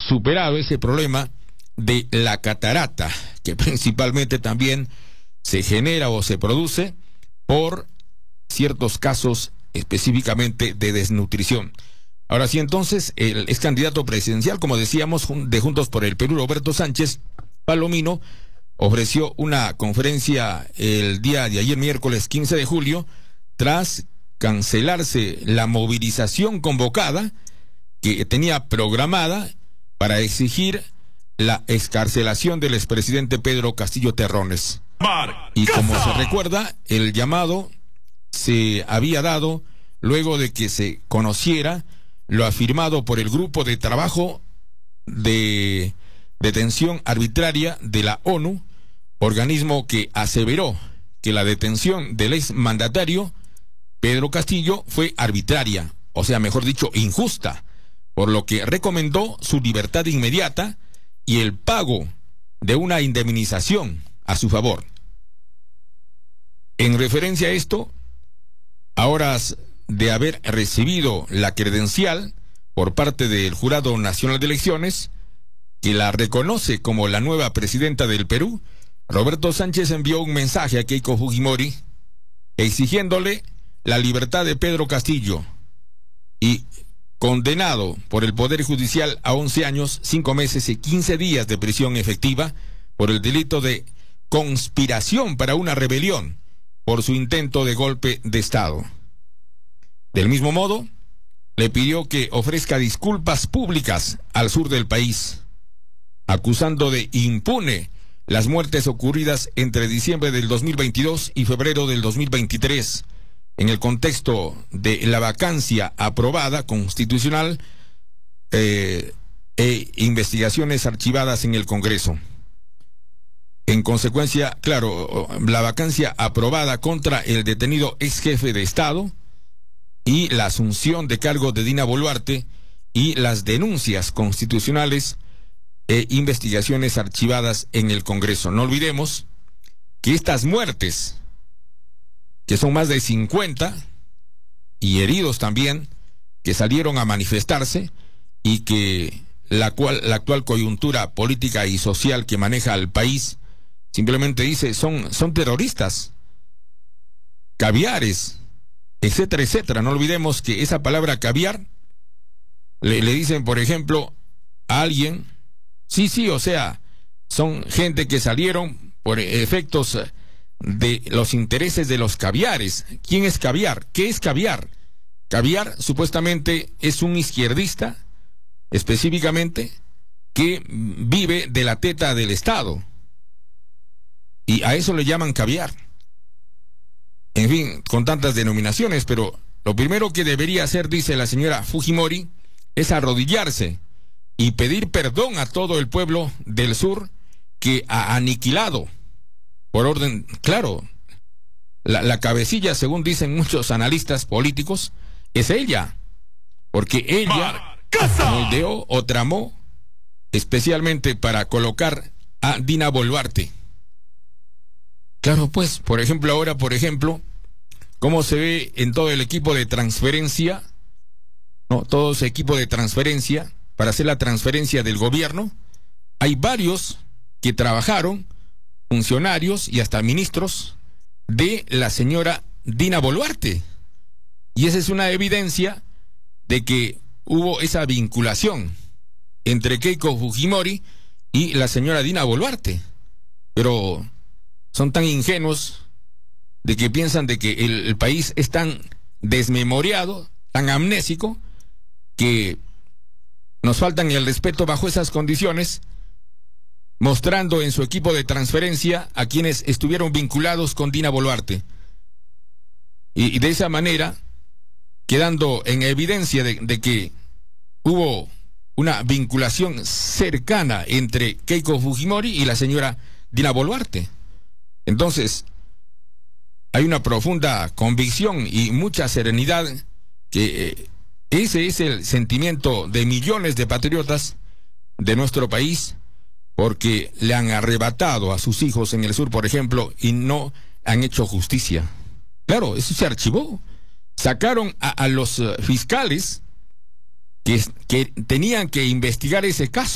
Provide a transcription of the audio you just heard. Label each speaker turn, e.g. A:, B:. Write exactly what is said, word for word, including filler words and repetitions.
A: superado ese problema de la catarata, que principalmente también se genera o se produce por ciertos casos específicamente de desnutrición. Ahora sí, entonces, el ex candidato presidencial, como decíamos, de Juntos por el Perú, Roberto Sánchez Palomino, ofreció una conferencia el día de ayer, miércoles quince de julio, tras cancelarse la movilización convocada que tenía programada para exigir la excarcelación del expresidente Pedro Castillo Terrones. Y como se recuerda, el llamado se había dado luego de que se conociera lo afirmado por el Grupo de Trabajo de Detención Arbitraria de la ONU, organismo que aseveró que la detención del exmandatario Pedro Castillo fue arbitraria, o sea, mejor dicho, injusta, por lo que recomendó su libertad inmediata y el pago de una indemnización a su favor. En referencia a esto, a horas de haber recibido la credencial por parte del Jurado Nacional de Elecciones, que la reconoce como la nueva presidenta del Perú, Roberto Sánchez envió un mensaje a Keiko Fujimori exigiéndole la libertad de Pedro Castillo, y condenado por el Poder Judicial a once años, cinco meses y quince días de prisión efectiva por el delito de conspiración para una rebelión por su intento de golpe de Estado. Del mismo modo, le pidió que ofrezca disculpas públicas al sur del país, acusando de impune las muertes ocurridas entre diciembre del dos mil veintidós y febrero del dos mil veintitrés, en el contexto de la vacancia aprobada constitucional eh, e investigaciones archivadas en el Congreso. En consecuencia, claro, la vacancia aprobada contra el detenido ex jefe de Estado y la asunción de cargo de Dina Boluarte y las denuncias constitucionales e investigaciones archivadas en el Congreso. No olvidemos que estas muertes, que son más de cincuenta, y heridos también, que salieron a manifestarse, y que la, cual, la actual coyuntura política y social que maneja al país simplemente dice son, son terroristas, caviares, etcétera, etcétera. No olvidemos que esa palabra caviar le, le dicen, por ejemplo, a alguien, sí, sí, o sea, son gente que salieron por efectos de los intereses de los caviares. ¿Quién es caviar? ¿Qué es caviar? Caviar supuestamente es un izquierdista, específicamente, que vive de la teta del Estado, y a eso le llaman caviar. En fin, con tantas denominaciones, pero lo primero que debería hacer, dice la señora Fujimori, es arrodillarse y pedir perdón a todo el pueblo del sur que ha aniquilado por orden, claro, la, la cabecilla, según dicen muchos analistas políticos, es ella, porque ella moldeó o tramó especialmente para colocar a Dina Boluarte. Claro, pues, por ejemplo, ahora, por ejemplo, cómo se ve en todo el equipo de transferencia, no, todo ese equipo de transferencia, para hacer la transferencia del gobierno, hay varios que trabajaron, funcionarios y hasta ministros de la señora Dina Boluarte. Y esa es una evidencia de que hubo esa vinculación entre Keiko Fujimori y la señora Dina Boluarte. Pero son tan ingenuos de que piensan de que el, el país es tan desmemoriado, tan amnésico, que nos faltan el respeto bajo esas condiciones, mostrando en su equipo de transferencia a quienes estuvieron vinculados con Dina Boluarte. Y, y de esa manera, quedando en evidencia de, de que hubo una vinculación cercana entre Keiko Fujimori y la señora Dina Boluarte. Entonces, hay una profunda convicción y mucha serenidad que eh, ese es el sentimiento de millones de patriotas de nuestro país, porque le han arrebatado a sus hijos en el sur, por ejemplo, y no han hecho justicia. Claro, eso se archivó. Sacaron a, a los uh, fiscales que, que tenían que investigar ese caso.